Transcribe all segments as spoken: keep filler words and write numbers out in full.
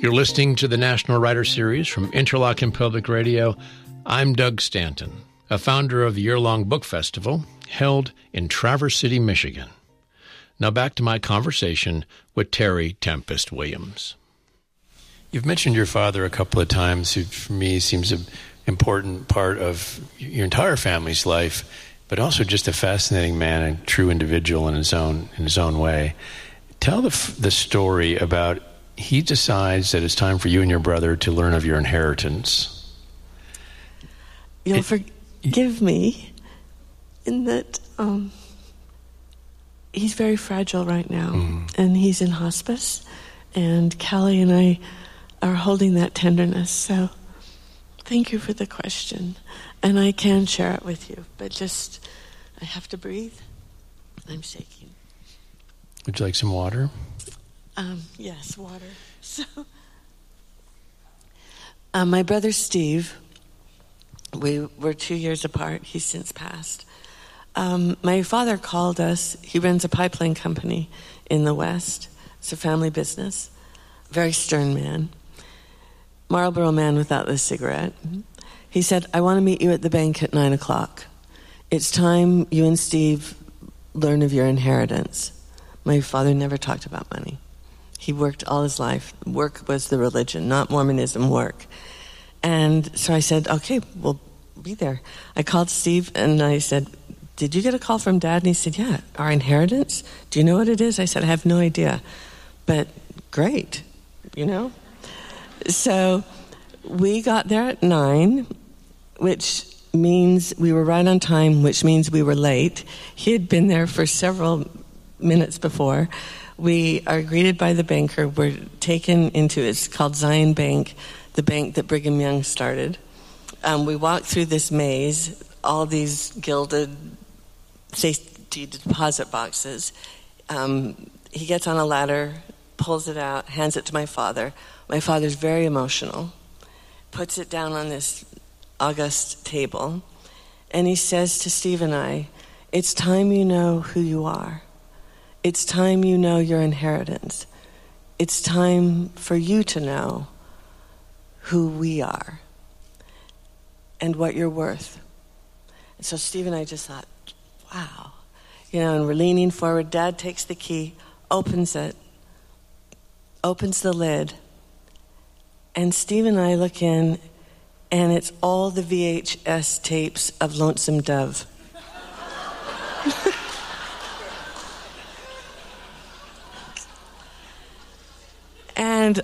You're listening to the National Writer Series from Interlochen Public Radio. I'm Doug Stanton, a founder of the year-long book festival held in Traverse City, Michigan. Now back to my conversation with Terry Tempest Williams. You've mentioned your father a couple of times, who for me seems an important part of your entire family's life, but also just a fascinating man and true individual in his own in his own way. Tell the the story about he decides that it's time for you and your brother to learn of your inheritance. You'll it, forgive me in that um, he's very fragile right now, mm. and he's in hospice, and Callie and I are holding that tenderness. So thank you for the question, and I can share it with you, but just I have to breathe. I'm shaking. Would you like some water? Um, yes, water. So, uh, my brother Steve, we were two years apart. He's since passed. Um, my father called us. He runs a pipeline company in the West. It's a family business. Very stern man. Marlboro man without the cigarette. He said, I want to meet you at the bank at nine o'clock. It's time you and Steve learn of your inheritance. My father never talked about money. He worked all his life. Work was the religion, not Mormonism, work. And so I said, okay, we'll be there. I called Steve and I said, did you get a call from Dad? And he said, yeah, our inheritance? Do you know what it is? I said, I have no idea. But great, you know? So we got there at nine, which means we were right on time, which means we were late. He had been there for several minutes before. We are greeted by the banker. We're taken into, it's called Zion Bank, the bank that Brigham Young started. Um, we walk through this maze, all these gilded safety deposit boxes. Um, he gets on a ladder, pulls it out, hands it to my father. My father's very emotional, puts it down on this august table, and he says to Steve and I, it's time you know who you are. It's time you know your inheritance. It's time for you to know who we are and what you're worth. And so Steve and I just thought, wow. You know, and we're leaning forward. Dad takes the key, opens it, opens the lid, and Steve and I look in, and it's all the V H S tapes of Lonesome Dove. And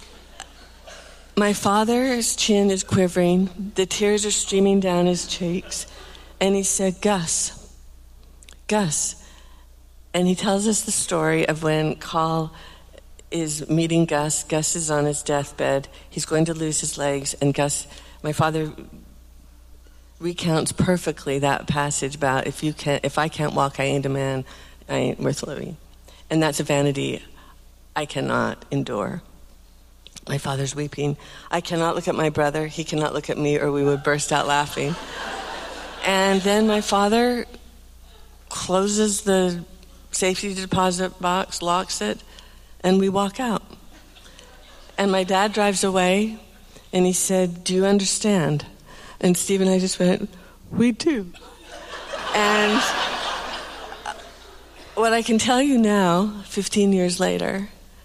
my father's chin is quivering. The tears are streaming down his cheeks. And he said, Gus, Gus. And he tells us the story of when Carl is meeting Gus. Gus is on his deathbed. He's going to lose his legs. And Gus, my father recounts perfectly that passage about if you can't, if I can't walk, I ain't a man, I ain't worth living. And that's a vanity I cannot endure. My father's weeping. I cannot look at my brother. He cannot look at me, or we would burst out laughing. And then my father closes the safety deposit box, locks it, and we walk out. And my dad drives away, and he said, do you understand? And Steve and I just went, we do. And what I can tell you now, fifteen years later,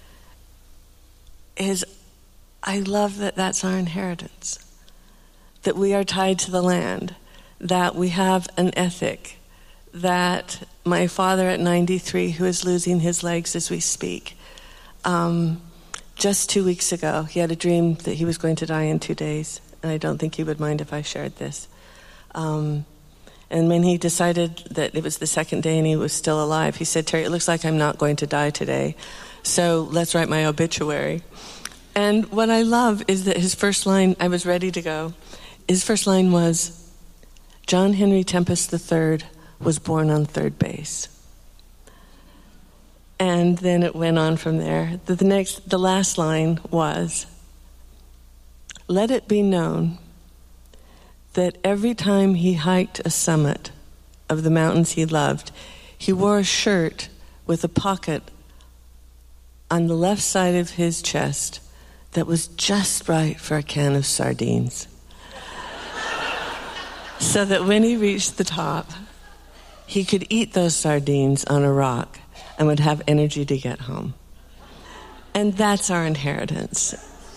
is I love that that's our inheritance, that we are tied to the land, that we have an ethic, that my father at ninety-three, who is losing his legs as we speak, um, just two weeks ago, he had a dream that he was going to die in two days, and I don't think he would mind if I shared this. Um, and when he decided that it was the second day and he was still alive, he said, Terry, it looks like I'm not going to die today, so let's write my obituary. And what I love is that his first line, I was ready to go, his first line was, John Henry Tempest the third was born on third base. And then it went on from there. The, the next, the last line was, let it be known that every time he hiked a summit of the mountains he loved, he wore a shirt with a pocket on the left side of his chest that was just right for a can of sardines. So that when he reached the top, he could eat those sardines on a rock and would have energy to get home. And that's our inheritance.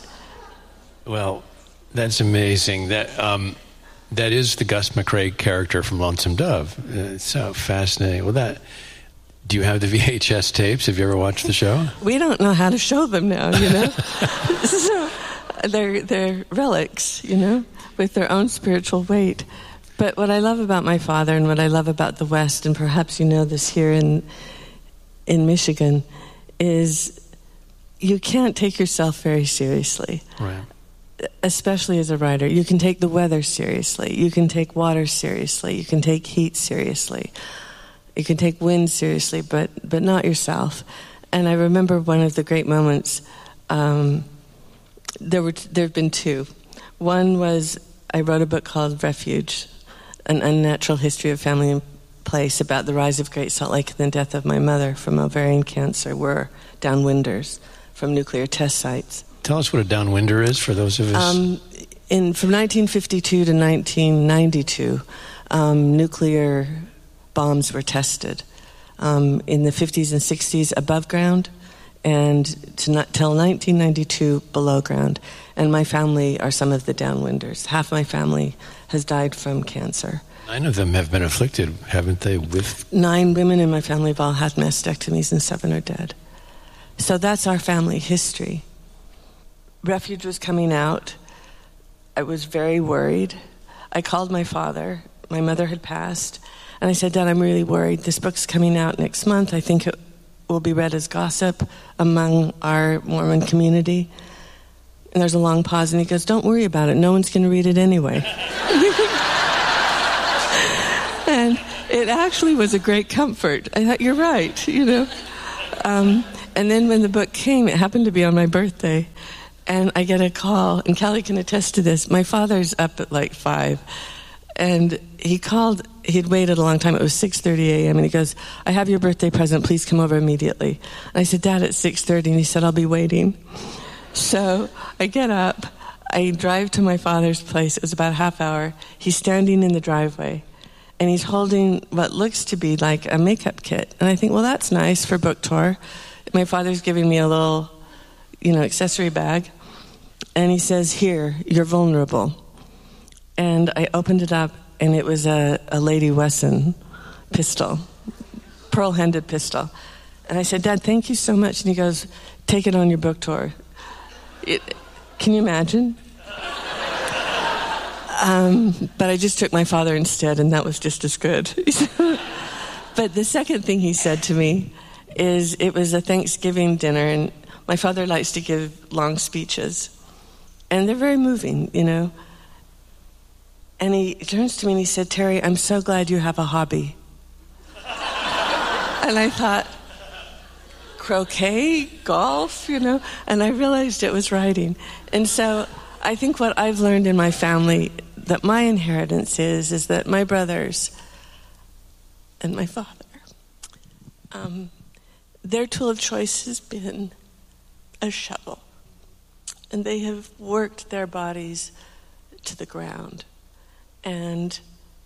Well, that's amazing. That um, that is the Gus McCrae character from Lonesome Dove. Uh, it's so fascinating. Well, that. Do you have the V H S tapes? Have you ever watched the show? We don't know how to show them now, you know. So they're they're relics, you know, with their own spiritual weight. But what I love about my father and what I love about the West, and perhaps you know this here in in Michigan, is you can't take yourself very seriously. Right. Especially as a writer. You can take the weather seriously. You can take water seriously. You can take heat seriously. You can take wind seriously, but but not yourself. And I remember one of the great moments. Um, there were there have been two. One was I wrote a book called Refuge, an unnatural history of family and place, about the rise of Great Salt Lake and the death of my mother from ovarian cancer. We're downwinders from nuclear test sites. Tell us what a downwinder is for those of us. Um, in from nineteen fifty-two to nineteen ninety-two, um, nuclear bombs were tested. Um, in the fifties and sixties above ground, and to not, till nineteen ninety-two below ground. And my family are some of the downwinders. Half my family has died from cancer. Nine of them have been afflicted, haven't they? With Nine women in my family have all had mastectomies, and seven are dead. So that's our family history. Refuge was coming out. I was very worried. I called my father. My mother had passed. And I said, Dad, I'm really worried. This book's coming out next month. I think it will be read as gossip among our Mormon community. And there's a long pause, and he goes, don't worry about it. No one's going to read it anyway. And it actually was a great comfort. I thought, you're right, you know. Um, and then when the book came, it happened to be on my birthday. And I get a call, and Callie can attest to this. My father's up at like five. And he called, he'd waited a long time. It was six thirty a.m. And he goes, I have your birthday present. Please come over immediately. And I said, Dad, it's six thirty. And he said, I'll be waiting. So I get up. I drive to my father's place. It was about a half hour. He's standing in the driveway. And he's holding what looks to be like a makeup kit. And I think, well, that's nice for book tour. My father's giving me a little, you know, accessory bag. And he says, here, you're vulnerable. And I opened it up, and it was a, a Lady Wesson pistol, pearl-handed pistol. And I said, Dad, thank you so much. And he goes, take it on your book tour. It, can you imagine? um, but I just took my father instead, and that was just as good. But the second thing he said to me is, it was a Thanksgiving dinner, and my father likes to give long speeches. And they're very moving, you know. And he turns to me and he said, Terry, I'm so glad you have a hobby. And I thought, croquet, golf, you know? And I realized it was writing. And so I think what I've learned in my family, that my inheritance is, is that my brothers and my father, um, their tool of choice has been a shovel. And they have worked their bodies to the ground. And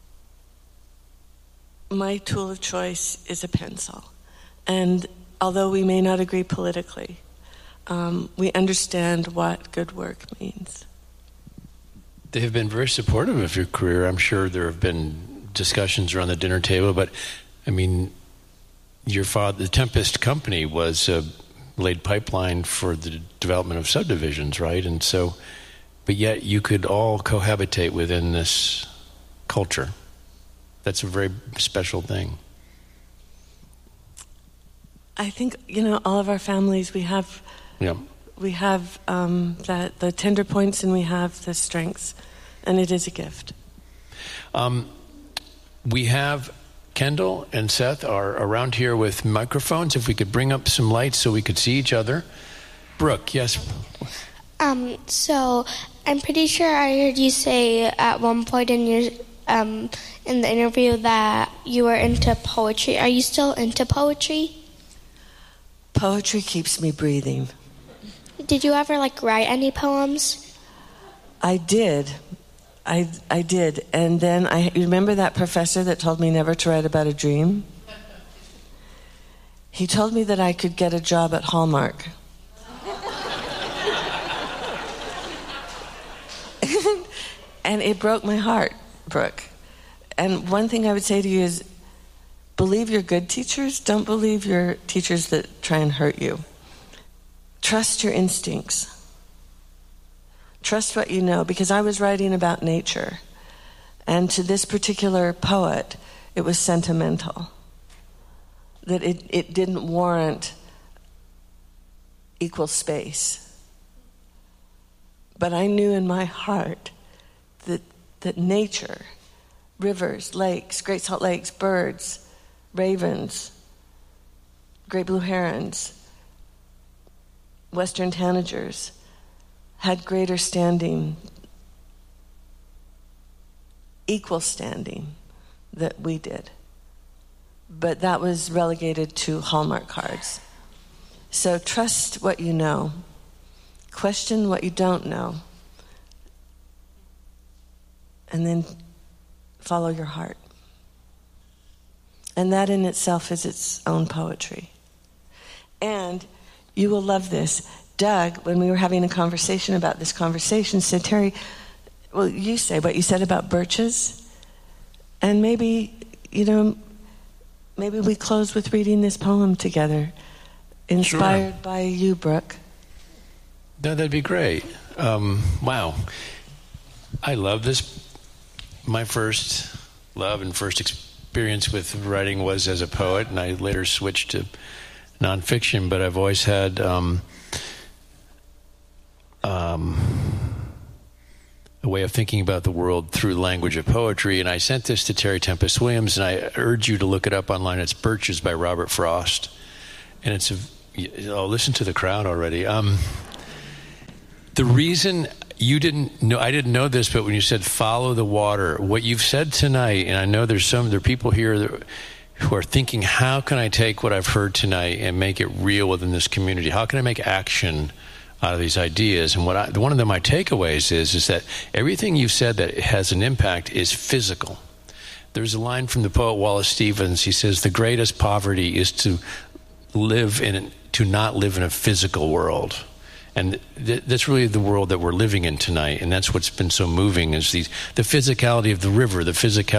my tool of choice is a pencil. And although we may not agree politically, um, we understand what good work means. They have been very supportive of your career. I'm sure there have been discussions around the dinner table, but I mean, your father, the Tempest Company, was uh, laid pipeline for the development of subdivisions, right? And so, but yet you could all cohabitate within this culture. That's a very special thing. I think, you know, all of our families, we have, yeah. we have um, that the tender points, and we have the strengths, and it is a gift. Um, we have Kendall and Seth are around here with microphones. If we could bring up some lights so we could see each other. Brooke, yes. Um, so I'm pretty sure I heard you say at one point in your um, in the interview that you were into poetry. Are you still into poetry? Poetry keeps me breathing. did you ever like write any poems? I did. I, I did. And then I you remember that professor that told me never to write about a dream? He told me that I could get a job at Hallmark. And it broke my heart, Brooke. And one thing I would say to you is, believe your good teachers. Don't believe your teachers that try and hurt you. Trust your instincts. Trust what you know, because I was writing about nature. And to this particular poet, it was sentimental. That it, it didn't warrant equal space. But I knew in my heart that that nature, rivers, lakes, Great Salt Lakes, birds, ravens, great blue herons, western tanagers, had greater standing, equal standing that we did. But that was relegated to Hallmark cards. So trust what you know. Question what you don't know. And then follow your heart. And that in itself is its own poetry. And you will love this. Doug, when we were having a conversation about this conversation, said, Terry, well, you say what you said about birches. And maybe, you know, maybe we close with reading this poem together, inspired sure. by you, Brooke. No, that'd be great. Um, wow. I love this. My first love and first experience with writing was as a poet, and I later switched to nonfiction, but I've always had um, um, a way of thinking about the world through the language of poetry, and I sent this to Terry Tempest Williams, and I urge you to look it up online. It's Birches by Robert Frost, and it's a, oh, listen to the crowd already. Um, the reason you didn't know, I didn't know this, but when you said follow the water, what you've said tonight, and I know there's some, there are people here that, who are thinking, how can I take what I've heard tonight and make it real within this community? How can I make action out of these ideas? And what I, one of the, my takeaways is, is that everything you've said that has an impact is physical. There's a line from the poet Wallace Stevens. He says, the greatest poverty is to live in, to not live in a physical world. And th- that's really the world that we're living in tonight, and that's what's been so moving, is the, the physicality of the river, the physicality